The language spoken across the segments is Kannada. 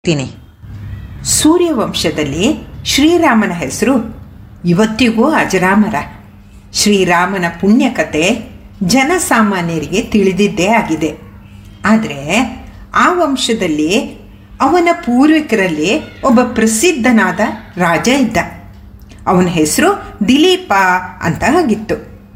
ತೀನಿ. ಸೂರ್ಯವಂಶದಲ್ಲಿ ಶ್ರೀರಾಮನ ಹೆಸರು ಇವತ್ತಿಗೂ ಅಜರಾಮರ. ಶ್ರೀರಾಮನ ಪುಣ್ಯಕಥೆ ಜನಸಾಮಾನ್ಯರಿಗೆ ತಿಳಿದಿದ್ದೇ ಆಗಿದೆ. ಆದರೆ ಆ ವಂಶದಲ್ಲಿ ಅವನ ಪೂರ್ವಿಕರಲ್ಲಿ ಒಬ್ಬ ಪ್ರಸಿದ್ಧನಾದ ರಾಜ ಇದ್ದ. ಅವನ ಹೆಸರು ದಿಲೀಪ ಅಂತ ಆಗಿತ್ತು.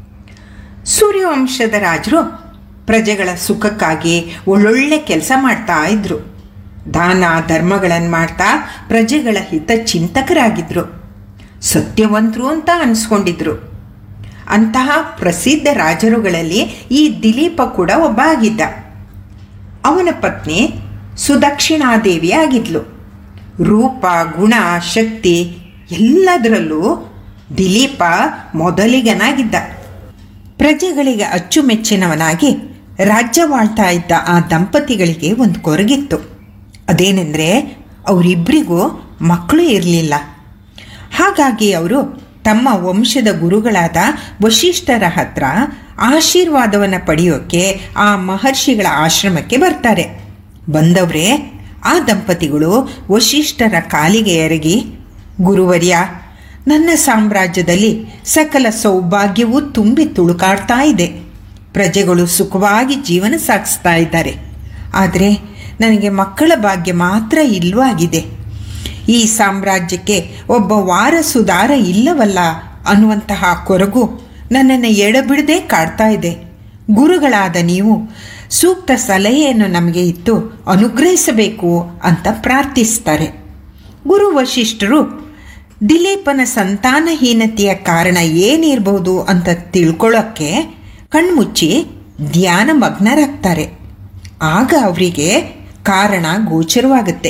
ಸೂರ್ಯವಂಶದ ರಾಜರು ಪ್ರಜೆಗಳ ಸುಖಕ್ಕಾಗಿ ಒಳ್ಳೊಳ್ಳೆ ಕೆಲಸ ಮಾಡ್ತಾ ಇದ್ರು. ದಾನ ಧರ್ಮಗಳನ್ನು ಮಾಡ್ತಾ ಪ್ರಜೆಗಳ ಹಿತ ಚಿಂತಕರಾಗಿದ್ದರು. ಸತ್ಯವಂತರು ಅಂತ ಅನಿಸ್ಕೊಂಡಿದ್ರು. ಅಂತಹ ಪ್ರಸಿದ್ಧ ರಾಜರುಗಳಲ್ಲಿ ಈ ದಿಲೀಪ ಕೂಡ ಒಬ್ಬ ಆಗಿದ್ದ. ಅವನ ಪತ್ನಿ ಸುದಕ್ಷಿಣಾದೇವಿ ಆಗಿದ್ಲು. ರೂಪ, ಗುಣ, ಶಕ್ತಿ ಎಲ್ಲದರಲ್ಲೂ ದಿಲೀಪ ಮೊದಲಿಗನಾಗಿದ್ದ. ಪ್ರಜೆಗಳಿಗೆ ಅಚ್ಚುಮೆಚ್ಚಿನವನಾಗಿ ರಾಜ್ಯವಾಳ್ತಾ ಇದ್ದ ಆ ದಂಪತಿಗಳಿಗೆ ಒಂದು ಕೊರಗಿತ್ತು. ಅದೇನೆಂದರೆ ಅವರಿಬ್ಬರಿಗೂ ಮಕ್ಕಳು ಇರಲಿಲ್ಲ. ಹಾಗಾಗಿ ಅವರು ತಮ್ಮ ವಂಶದ ಗುರುಗಳಾದ ವಶಿಷ್ಠರ ಹತ್ರ ಆಶೀರ್ವಾದವನ್ನು ಪಡೆಯೋಕ್ಕೆ ಆ ಮಹರ್ಷಿಗಳ ಆಶ್ರಮಕ್ಕೆ ಬರ್ತಾರೆ. ಬಂದವರೇ ಆ ದಂಪತಿಗಳು ವಶಿಷ್ಠರ ಕಾಲಿಗೆ ಎರಗಿ, ಗುರುವರ್ಯ, ನನ್ನ ಸಾಮ್ರಾಜ್ಯದಲ್ಲಿ ಸಕಲ ಸೌಭಾಗ್ಯವೂ ತುಂಬಿ ತುಳುಕಾಡ್ತಾ ಇದೆ. ಪ್ರಜೆಗಳು ಸುಖವಾಗಿ ಜೀವನ ಸಾಗಿಸ್ತಾ ಇದ್ದಾರೆ. ಆದರೆ ನನಗೆ ಮಕ್ಕಳ ಭಾಗ್ಯ ಮಾತ್ರ ಇಲ್ಲವಾಗಿದೆ. ಈ ಸಾಮ್ರಾಜ್ಯಕ್ಕೆ ಒಬ್ಬ ವಾರಸುದಾರ ಇಲ್ಲವಲ್ಲ ಅನ್ನುವಂತಹ ಕೊರಗು ನನ್ನನ್ನು ಎಡಬಿಡದೆ ಕಾಡ್ತಾ ಇದೆ. ಗುರುಗಳಾದ ನೀವು ಸೂಕ್ತ ಸಲಹೆಯನ್ನು ನಮಗೆ ಇತ್ತು ಅನುಗ್ರಹಿಸಬೇಕು ಅಂತ ಪ್ರಾರ್ಥಿಸ್ತಾರೆ. ಗುರು ವಶಿಷ್ಠರು ದಿಲೀಪನ ಸಂತಾನಹೀನತೆಯ ಕಾರಣ ಏನಿರಬಹುದು ಅಂತ ತಿಳ್ಕೊಳ್ಳೋಕ್ಕೆ ಕಣ್ಮುಚ್ಚಿ ಧ್ಯಾನ ಮಗ್ನರಾಗ್ತಾರೆ. ಆಗ ಅವರಿಗೆ ಕಾರಣ ಗೋಚರವಾಗುತ್ತೆ.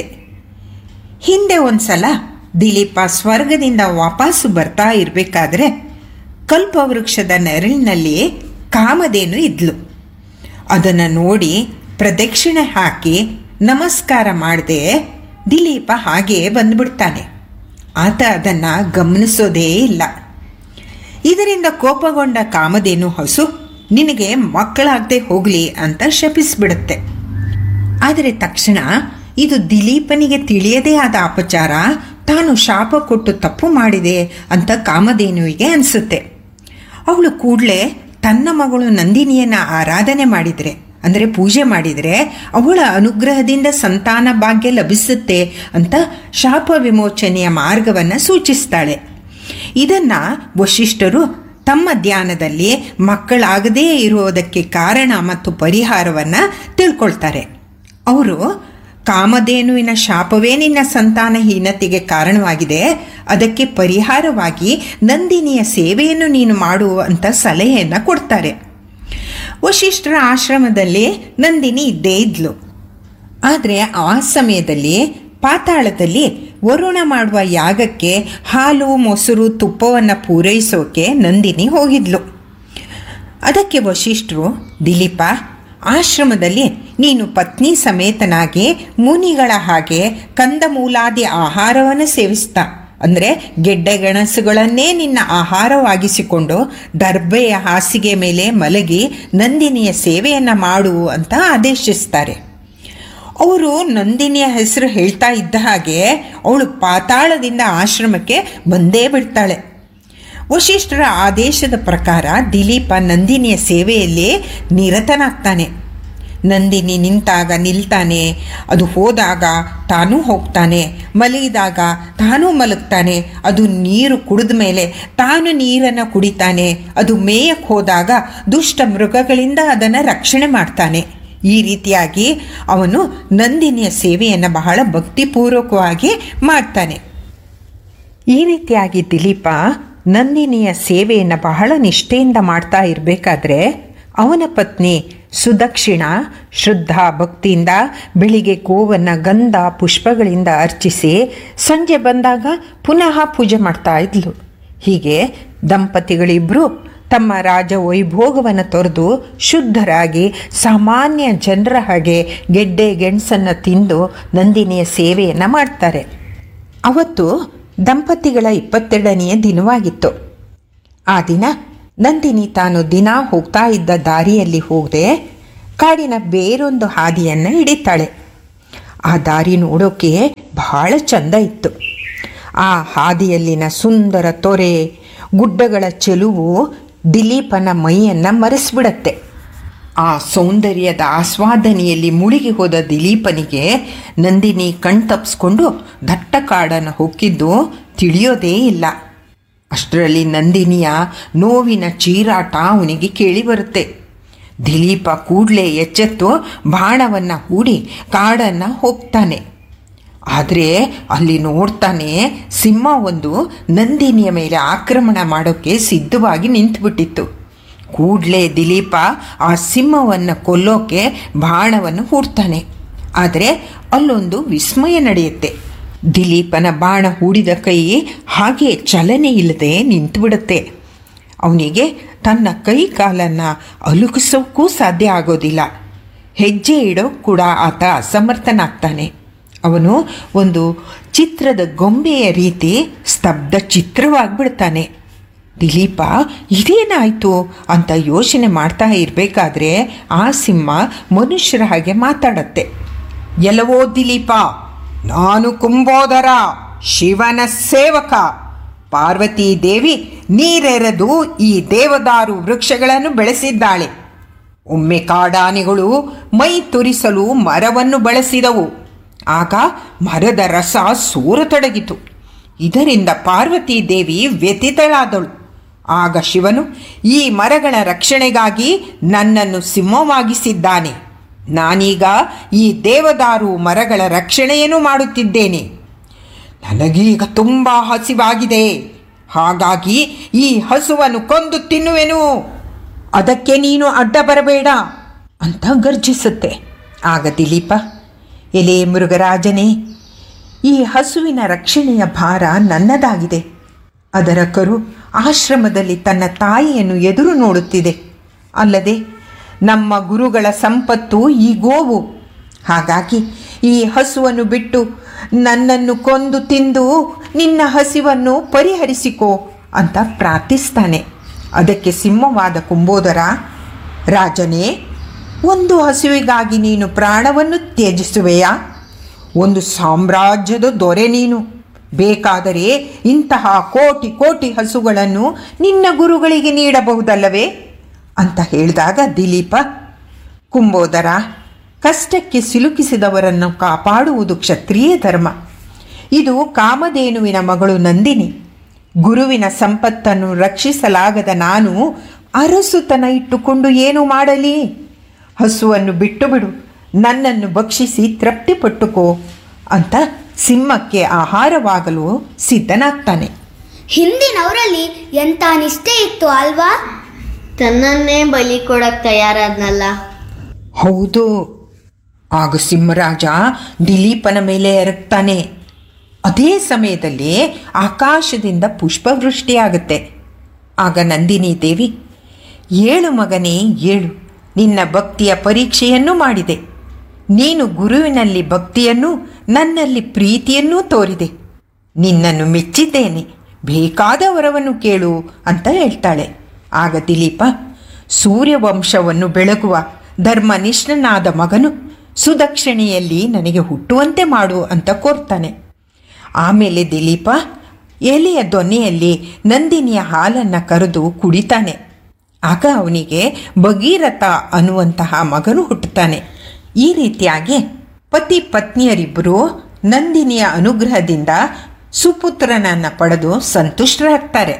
ಹಿಂದೆ ಒಂದ್ಸಲ ದಿಲೀಪ ಸ್ವರ್ಗದಿಂದ ವಾಪಸ್ಸು ಬರ್ತಾ ಇರಬೇಕಾದ್ರೆ ಕಲ್ಪವೃಕ್ಷದ ನೆರಳಿನಲ್ಲಿ ಕಾಮಧೇನು ಇದ್ಲು. ಅದನ್ನು ನೋಡಿ ಪ್ರದಕ್ಷಿಣೆ ಹಾಕಿ ನಮಸ್ಕಾರ ಮಾಡದೆ ದಿಲೀಪ ಹಾಗೆಯೇ ಬಂದ್ಬಿಡ್ತಾನೆ. ಆತ ಅದನ್ನು ಗಮನಿಸೋದೇ ಇಲ್ಲ. ಇದರಿಂದ ಕೋಪಗೊಂಡ ಕಾಮಧೇನು ಹಸು ನಿನಗೆ ಮಕ್ಕಳಾಗದೆ ಹೋಗಲಿ ಅಂತ ಶಪಿಸ್ಬಿಡುತ್ತೆ. ಆದರೆ ತಕ್ಷಣ ಇದು ದಿಲೀಪನಿಗೆ ತಿಳಿಯದೇ ಆದ ಅಪಚಾರ, ತಾನು ಶಾಪ ಕೊಟ್ಟು ತಪ್ಪು ಮಾಡಿದೆ ಅಂತ ಕಾಮಧೇನುವಿಗೆ ಅನಿಸುತ್ತೆ. ಅವಳು ಕೂಡಲೇ ತನ್ನ ಮಗಳು ನಂದಿನಿಯನ್ನು ಆರಾಧನೆ ಮಾಡಿದರೆ, ಅಂದರೆ ಪೂಜೆ ಮಾಡಿದರೆ ಅವಳ ಅನುಗ್ರಹದಿಂದ ಸಂತಾನ ಭಾಗ್ಯ ಲಭಿಸುತ್ತೆ ಅಂತ ಶಾಪ ವಿಮೋಚನೆಯ ಮಾರ್ಗವನ್ನು ಸೂಚಿಸ್ತಾಳೆ. ಇದನ್ನು ವಶಿಷ್ಠರು ತಮ್ಮ ಧ್ಯಾನದಲ್ಲಿ ಮಕ್ಕಳಾಗದೇ ಇರುವುದಕ್ಕೆ ಕಾರಣ ಮತ್ತು ಪರಿಹಾರವನ್ನು ತಿಳ್ಕೊಳ್ತಾರೆ. ಅವರು ಕಾಮಧೇನುವಿನ ಶಾಪವೇ ನಿನ್ನ ಸಂತಾನಹೀನತೆಗೆ ಕಾರಣವಾಗಿದೆ, ಅದಕ್ಕೆ ಪರಿಹಾರವಾಗಿ ನಂದಿನಿಯ ಸೇವೆಯನ್ನು ನೀನು ಮಾಡು ಅಂತ ಸಲಹೆಯನ್ನು ಕೊಡ್ತಾರೆ. ವಶಿಷ್ಠರ ಆಶ್ರಮದಲ್ಲಿ ನಂದಿನಿ ಇದ್ದೇ ಇದ್ಲು. ಆದರೆ ಆ ಸಮಯದಲ್ಲಿ ಪಾತಾಳದಲ್ಲಿ ವರುಣ ಮಾಡುವ ಯಾಗಕ್ಕೆ ಹಾಲು, ಮೊಸರು, ತುಪ್ಪವನ್ನು ಪೂರೈಸೋಕೆ ನಂದಿನಿ ಹೋಗಿದ್ಲು. ಅದಕ್ಕೆ ವಶಿಷ್ಠರು, ದಿಲೀಪ, ಆಶ್ರಮದಲ್ಲಿ ನೀನು ಪತ್ನಿ ಸಮೇತನಾಗಿ ಮುನಿಗಳ ಹಾಗೆ ಕಂದಮೂಲಾದಿ ಆಹಾರವನ್ನು ಸೇವಿಸ್ತಾ, ಅಂದರೆ ಗೆಡ್ಡೆ ಗೆಣಸುಗಳನ್ನೇ ನಿನ್ನ ಆಹಾರವಾಗಿಸಿಕೊಂಡು ದರ್ಬೆಯ ಹಾಸಿಗೆ ಮೇಲೆ ಮಲಗಿ ನಂದಿನಿಯ ಸೇವೆಯನ್ನು ಮಾಡು ಅಂತ ಆದೇಶಿಸ್ತಾರೆ. ಅವರು ನಂದಿನಿಯ ಹೆಸರು ಹೇಳ್ತಾ ಇದ್ದ ಹಾಗೆ ಅವಳು ಪಾತಾಳದಿಂದ ಆಶ್ರಮಕ್ಕೆ ಬಂದೇ ಬಿಡ್ತಾಳೆ. ವಶಿಷ್ಠರ ಆದೇಶದ ಪ್ರಕಾರ ದಿಲೀಪ ನಂದಿನಿಯ ಸೇವೆಯಲ್ಲಿ ನಿರತನಾಗ್ತಾನೆ. ನಂದಿನಿ ನಿಂತಾಗ ನಿಲ್ತಾನೆ, ಅದು ಹೋದಾಗ ತಾನೂ ಹೋಗ್ತಾನೆ, ಮಲಗಿದಾಗ ತಾನೂ ಮಲಗ್ತಾನೆ, ಅದು ನೀರು ಕುಡಿದ ಮೇಲೆ ತಾನು ನೀರನ್ನು ಕುಡಿತಾನೆ, ಅದು ಮೇಯಕ್ಕೆ ಹೋದಾಗ ದುಷ್ಟ ಮೃಗಗಳಿಂದ ಅದನ್ನು ರಕ್ಷಣೆ ಮಾಡ್ತಾನೆ. ಈ ರೀತಿಯಾಗಿ ಅವನು ನಂದಿನಿಯ ಸೇವೆಯನ್ನು ಬಹಳ ಭಕ್ತಿಪೂರ್ವಕವಾಗಿ ಮಾಡ್ತಾನೆ. ಈ ರೀತಿಯಾಗಿ ದಿಲೀಪ ನಂದಿನಿಯ ಸೇವೆಯನ್ನು ಬಹಳ ನಿಷ್ಠೆಯಿಂದ ಮಾಡ್ತಾ ಇರಬೇಕಾದ್ರೆ ಅವನ ಪತ್ನಿ ಸುದಕ್ಷಿಣ ಶ್ರದ್ಧಾ ಭಕ್ತಿಯಿಂದ ಬೆಳಿಗ್ಗೆ ಗೋವನ್ನು ಗಂಧ ಪುಷ್ಪಗಳಿಂದ ಅರ್ಚಿಸಿ ಸಂಜೆ ಬಂದಾಗ ಪುನಃ ಪೂಜೆ ಮಾಡ್ತಾ ಇದ್ಲು. ಹೀಗೆ ದಂಪತಿಗಳಿಬ್ಬರು ತಮ್ಮ ರಾಜ ವೈಭೋಗವನ್ನು ತೊರೆದು ಶುದ್ಧರಾಗಿ ಸಾಮಾನ್ಯ ಜನರ ಹಾಗೆ ಗೆಡ್ಡೆ ಗೆಣಸನ್ನು ತಿಂದು ನಂದಿನಿಯ ಸೇವೆಯನ್ನು ಮಾಡ್ತಾರೆ. ಅವತ್ತು ದಂಪತಿಗಳ 22ನೆಯ ದಿನವಾಗಿತ್ತು. ಆ ದಿನ ನಂದಿನಿ ತಾನು ದಿನ ಹೋಗ್ತಾ ಇದ್ದ ದಾರಿಯಲ್ಲಿ ಹೋಗದೆ ಕಾಡಿನ ಬೇರೊಂದು ಹಾದಿಯನ್ನು ಹಿಡಿತಾಳೆ. ಆ ದಾರಿ ನೋಡೋಕೆ ಬಹಳ ಚಂದ ಇತ್ತು. ಆ ಹಾದಿಯಲ್ಲಿನ ಸುಂದರ ತೊರೆ ಗುಡ್ಡಗಳ ಚೆಲುವು ದಿಲೀಪನ ಮೈಯನ್ನು ಮರೆಸಿಬಿಡತ್ತೆ. ಆ ಸೌಂದರ್ಯದ ಆಸ್ವಾದನೆಯಲ್ಲಿ ಮುಳುಗಿ ಹೋದ ದಿಲೀಪನಿಗೆ ನಂದಿನಿ ಕಣ್ತಪ್ಪಿಸ್ಕೊಂಡು ದಟ್ಟ ಕಾಡನ್ನು ಹೊಕ್ಕಿದ್ದು ತಿಳಿಯೋದೇ ಇಲ್ಲ. ಅಷ್ಟರಲ್ಲಿ ನಂದಿನಿಯ ನೋವಿನ ಚೀರಾಟ ಅವನಿಗೆ ಕೇಳಿ ಬರುತ್ತೆ. ದಿಲೀಪ ಕೂಡಲೇ ಎಚ್ಚೆತ್ತು ಬಾಣವನ್ನು ಹೂಡಿ ಕಾಡನ್ನು ಹೋಗ್ತಾನೆ. ಆದರೆ ಅಲ್ಲಿ ನೋಡ್ತಾನೆ, ಸಿಂಹ ಒಂದು ನಂದಿನಿಯ ಮೇಲೆ ಆಕ್ರಮಣ ಮಾಡೋಕ್ಕೆ ಸಿದ್ಧವಾಗಿ ನಿಂತುಬಿಟ್ಟಿತ್ತು. ಕೂಡಲೇ ದಿಲೀಪ ಆ ಸಿಂಹವನ್ನು ಕೊಲ್ಲೋಕೆ ಬಾಣವನ್ನು ಹೂಡ್ತಾನೆ. ಆದರೆ ಅಲ್ಲೊಂದು ವಿಸ್ಮಯ ನಡೆಯುತ್ತೆ. ದಿಲೀಪನ ಬಾಣ ಹೂಡಿದ ಕೈ ಹಾಗೆ ಚಲನೆ ಇಲ್ಲದೆ ನಿಂತುಬಿಡುತ್ತೆ. ಅವನಿಗೆ ತನ್ನ ಕೈ ಕಾಲನ್ನು ಅಲುಗಿಸೋಕ್ಕೂ ಸಾಧ್ಯ ಆಗೋದಿಲ್ಲ. ಹೆಜ್ಜೆ ಇಡೋ ಕೂಡ ಆತ ಅಸಮರ್ಥನಾಗ್ತಾನೆ. ಅವನು ಒಂದು ಚಿತ್ರದ ಗೊಂಬೆಯ ರೀತಿ ಸ್ತಬ್ಧ ಚಿತ್ರವಾಗಿಬಿಡ್ತಾನೆ. ದಿಲೀಪ ಇದೇನಾಯಿತು ಅಂತ ಯೋಚನೆ ಮಾಡ್ತಾ ಇರಬೇಕಾದ್ರೆ ಆ ಸಿಂಹ ಮನುಷ್ಯರ ಹಾಗೆ ಮಾತಾಡತ್ತೆ. ಎಲ್ಲವೋ ದಿಲೀಪ, ನಾನು ಕುಂಬೋದರ, ಶಿವನ ಸೇವಕ. ಪಾರ್ವತೀ ದೇವಿ ನೀರೆರೆದು ಈ ದೇವದಾರು ವೃಕ್ಷಗಳನ್ನು ಬೆಳೆಸಿದ್ದಾಳೆ. ಒಮ್ಮೆ ಕಾಡಾನೆಗಳು ಮೈ ತುರಿಸಲು ಮರವನ್ನು ಬಳಸಿದವು. ಆಗ ಮರದ ರಸ ಸೋರತೊಡಗಿತು. ಇದರಿಂದ ಪಾರ್ವತೀ ದೇವಿ ವ್ಯಥಿತಳಾದಳು. ಆಗ ಶಿವನು ಈ ಮರಗಳ ರಕ್ಷಣೆಗಾಗಿ ನನ್ನನ್ನು ಸಿಂಹವಾಗಿಸಿದ್ದಾನೆ. ನಾನೀಗ ಈ ದೇವದಾರು ಮರಗಳ ರಕ್ಷಣೆಯನ್ನು ಮಾಡುತ್ತಿದ್ದೇನೆ. ನನಗೀಗ ತುಂಬ ಹಸಿವಾಗಿದೆ. ಹಾಗಾಗಿ ಈ ಹಸುವನ್ನು ಕೊಂದು ತಿನ್ನುವೆನು. ಅದಕ್ಕೆ ನೀನು ಅಡ್ಡ ಬರಬೇಡ ಅಂತ ಗರ್ಜಿಸುತ್ತೆ. ಆಗ ದಿಲೀಪ, ಎಲೆ ಮೃಗರಾಜನೇ, ಈ ಹಸುವಿನ ರಕ್ಷಣೆಯ ಭಾರ ನನ್ನದಾಗಿದೆ. ಅದರ ಕರು ಆಶ್ರಮದಲ್ಲಿ ತನ್ನ ತಾಯಿಯನ್ನು ಎದುರು ನೋಡುತ್ತಿದೆ. ಅಲ್ಲದೆ ನಮ್ಮ ಗುರುಗಳ ಸಂಪತ್ತು ಈ ಗೋವು. ಹಾಗಾಗಿ ಈ ಹಸುವನ್ನು ಬಿಟ್ಟು ನನ್ನನ್ನು ಕೊಂದು ತಿಂದು ನಿನ್ನ ಹಸಿವನ್ನು ಪರಿಹರಿಸಿಕೋ ಅಂತ ಪ್ರಾರ್ಥಿಸ್ತಾನೆ. ಅದಕ್ಕೆ ಸಿಂಹವಾದ ಕುಂಬೋದರ, ರಾಜನೇ, ಒಂದು ಹಸುವಿಗಾಗಿ ನೀನು ಪ್ರಾಣವನ್ನು ತ್ಯಜಿಸುವೆಯಾ? ಒಂದು ಸಾಮ್ರಾಜ್ಯದ ದೊರೆ ನೀನು. ಬೇಕಾದರೆ ಇಂತಹ ಕೋಟಿ ಕೋಟಿ ಹಸುಗಳನ್ನು ನಿನ್ನ ಗುರುಗಳಿಗೆ ನೀಡಬಹುದಲ್ಲವೇ ಅಂತ ಹೇಳಿದಾಗ ದಿಲೀಪ, ಕುಂಬೋದರ, ಕಷ್ಟಕ್ಕೆ ಸಿಲುಕಿಸಿದವರನ್ನು ಕಾಪಾಡುವುದು ಕ್ಷತ್ರಿಯ ಧರ್ಮ. ಇದು ಕಾಮಧೇನುವಿನ ಮಗಳು ನಂದಿನಿ. ಗುರುವಿನ ಸಂಪತ್ತನ್ನು ರಕ್ಷಿಸಲಾಗದ ನಾನು ಅರಸುತನ ಇಟ್ಟುಕೊಂಡು ಏನು ಮಾಡಲಿ? ಹಸುವನ್ನು ಬಿಟ್ಟು ಬಿಡು, ನನ್ನನ್ನು ಭಕ್ಷಿಸಿ ತೃಪ್ತಿಪಟ್ಟುಕೋ ಅಂತ ಸಿಂಹಕ್ಕೆ ಆಹಾರವಾಗಲು ಸಿದ್ಧನಾಗ್ತಾನೆ. ಹಿಂದಿನವರಲ್ಲಿ ಎಂಥ ನಿಷ್ಠೆ ಇತ್ತು ಅಲ್ವಾ? ತನ್ನನ್ನೇ ಬಲಿ ಕೊಡಕ್ಕೆ ತಯಾರಾದ್ನಲ್ಲ. ಹೌದು. ಆಗ ಸಿಂಹರಾಜ ದಿಲೀಪನ ಮೇಲೆ ಎರಗ್ತಾನೆ. ಅದೇ ಸಮಯದಲ್ಲಿ ಆಕಾಶದಿಂದ ಪುಷ್ಪವೃಷ್ಟಿಯಾಗುತ್ತೆ. ಆಗ ನಂದಿನಿ ದೇವಿ, ಏಳು ಮಗನೇ ಏಳು, ನಿನ್ನ ಭಕ್ತಿಯ ಪರೀಕ್ಷೆಯನ್ನು ಮಾಡಿದೆ. ನೀನು ಗುರುವಿನಲ್ಲಿ ಭಕ್ತಿಯನ್ನು, ನನ್ನಲ್ಲಿ ಪ್ರೀತಿಯನ್ನೂ ತೋರಿದೆ. ನಿನ್ನನ್ನು ಮೆಚ್ಚಿದ್ದೇನೆ. ಬೇಕಾದ ವರವನ್ನು ಕೇಳು ಅಂತ ಹೇಳ್ತಾಳೆ. ಆಗ ದಿಲೀಪ, ಸೂರ್ಯವಂಶವನ್ನು ಬೆಳಗುವ ಧರ್ಮನಿಷ್ಠನಾದ ಮಗನು ಸುದಕ್ಷಿಣೆಯಲ್ಲಿ ನನಗೆ ಹುಟ್ಟುವಂತೆ ಮಾಡು ಅಂತ ಕೋರ್ತಾನೆ. ಆಮೇಲೆ ದಿಲೀಪ ಎಲೆಯ ದೊನ್ನೆಯಲ್ಲಿ ನಂದಿನಿಯ ಹಾಲನ್ನು ಕರೆದು ಕುಡಿತಾನೆ. ಆಗ ಅವನಿಗೆ ಭಗೀರಥ ಅನ್ನುವಂತಹ ಮಗನು ಹುಟ್ಟುತ್ತಾನೆ. ಈ ರೀತಿಯಾಗಿ ಪತಿ ಪತ್ನಿಯರಿಬ್ಬರು ನಂದಿನಿಯ ಅನುಗ್ರಹದಿಂದ ಸುಪುತ್ರನನ್ನು ಪಡೆದು ಸಂತುಷ್ಟರಾಗ್ತಾರೆ.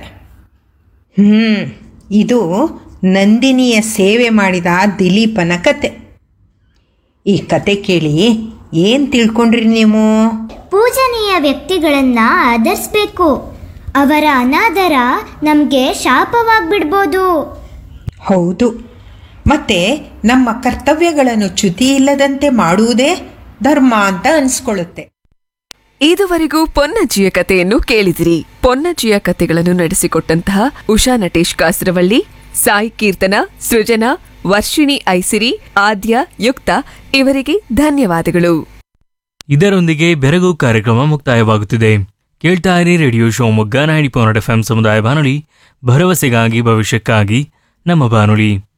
ಇದು ನಂದಿನಿಯ ಸೇವೆ ಮಾಡಿದ ದಿಲೀಪನ ಕತೆ. ಈ ಕತೆ ಕೇಳಿ ಏನು ತಿಳ್ಕೊಂಡ್ರಿ ನೀವು? ಪೂಜನೀಯ ವ್ಯಕ್ತಿಗಳನ್ನು ಆದರಿಸಬೇಕು. ಅವರ ಅನಾದರ ನಮಗೆ ಶಾಪವಾಗ್ಬಿಡ್ಬೋದು. ಹೌದು. ಮತ್ತೆ ನಮ್ಮ ಕರ್ತವ್ಯಗಳನ್ನು ಚ್ಯುತಿ ಇಲ್ಲದಂತೆ ಮಾಡುವುದೇ ಧರ್ಮ ಅಂತ ಅನಿಸ್ಕೊಳ್ಳುತ್ತೆ. ಇದುವರೆಗೂ ಪೊನ್ನಜ್ಜಿಯ ಕಥೆಯನ್ನು ಕೇಳಿದಿರಿ. ಪೊನ್ನಜ್ಜಿಯ ಕಥೆಗಳನ್ನು ನಡೆಸಿಕೊಟ್ಟಂತಹ ಉಷಾ ನಟೇಶ್ ಕಾಸರವಳ್ಳಿ, ಸಾಯಿ ಕೀರ್ತನ, ಸೃಜನಾ, ವರ್ಷಿಣಿ ಐಸಿರಿ, ಆದ್ಯ, ಯುಕ್ತ ಇವರಿಗೆ ಧನ್ಯವಾದಗಳು. ಇದರೊಂದಿಗೆ ಬೆರಗು ಕಾರ್ಯಕ್ರಮ ಮುಕ್ತಾಯವಾಗುತ್ತಿದೆ. ಕೇಳ್ತಾ ಇರಿ ರೇಡಿಯೋ ಶಿವಮೊಗ್ಗ 90.8 FM ಸಮುದಾಯ ಬಾನುಲಿ, ಭರವಸೆಗಾಗಿ ಭವಿಷ್ಯಕ್ಕಾಗಿ ನಮ್ಮ ಬಾನುಲಿ.